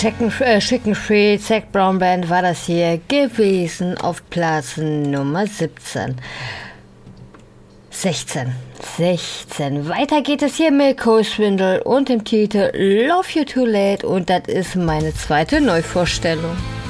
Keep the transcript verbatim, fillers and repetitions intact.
Chicken, äh, Chicken Free, Zac Brown Band war das hier gewesen auf Platz Nummer siebzehn. sechzehn. sechzehn. Weiter geht es hier mit Cole Swindle und dem Titel Love You Too Late und das ist meine zweite Neuvorstellung.